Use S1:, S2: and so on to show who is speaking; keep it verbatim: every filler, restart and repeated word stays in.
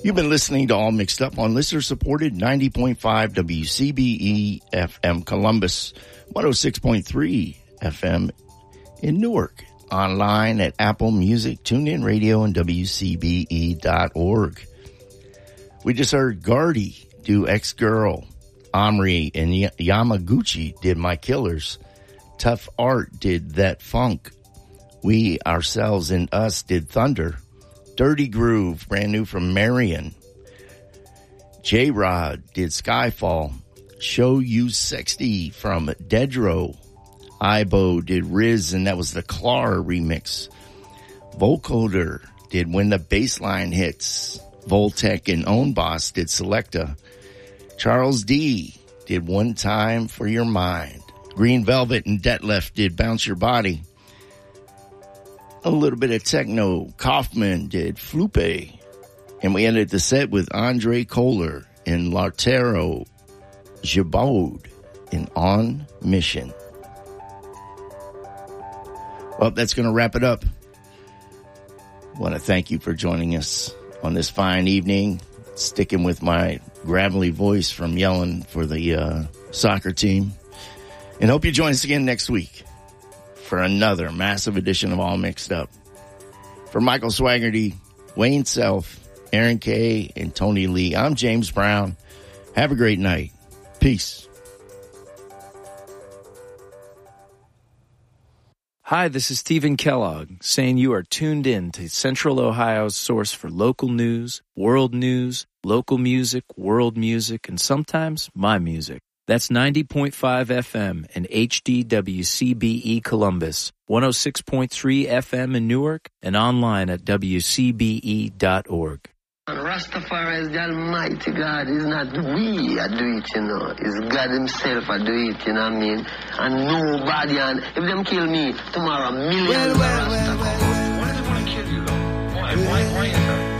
S1: You've been listening to All Mixed Up on listener-supported ninety point five W C B E F M Columbus, one oh six point three F M in Newark, online at Apple Music, TuneIn Radio, and W C B E dot org. We just heard Gardy do Ex-Girl. Omri and y- Yamaguchi did My Killers. Tough Art did That Funk. We, Ourselves, and Us did Thunder. Dirty Groove, brand new from Marion. J-Rod did Skyfall. Show You Sexty from Dedro. Ibo did Riz, and that was the Clar remix. Vocoder did When the Bassline Hits. Voltec and Own Boss did Selecta. Charles D did One Time for Your Mind. Green Velvet and Detlef did Bounce Your Body. A little bit of techno. Kaufman did Flupe. And we ended the set with Andre Kohler and Lartero Gibaud in On Mission. Well, that's going to wrap it up. I want to thank you for joining us on this fine evening, sticking with my gravelly voice from yelling for the uh, soccer team. And hope you join us again next week for another massive edition of All Mixed Up. For Michael Swaggerty, Wayne Self, Aaron Kay, and Tony Lee, I'm James Brown. Have a great night. Peace.
S2: Hi, this is Stephen Kellogg saying you are tuned in to Central Ohio's source for local news, world news, local music, world music, and sometimes my music. That's ninety point five F M and H D W C B E Columbus, one oh six point three F M in Newark, and online at W C B E dot org.
S3: Rastafari is the Almighty God. It's not we that do it, you know. It's God himself that do it, you know what I mean? And nobody, and if them kill me tomorrow, millions well, well, of Rastafari.
S4: Why do they want to kill you, though? Why? Why, why is that?